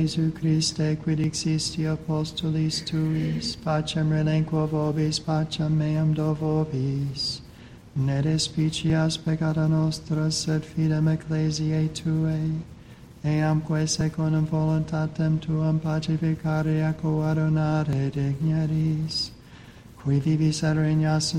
Jesu Christe, quid existi apostolis tuis, pacem relinquo vobis, pacem meam do vobis. Ne despicias peccata nostra, sed fidem ecclesiae Tuae, eamque secundum voluntatem Tuam pacificare ac coadunare digneris, qui vivis et regnas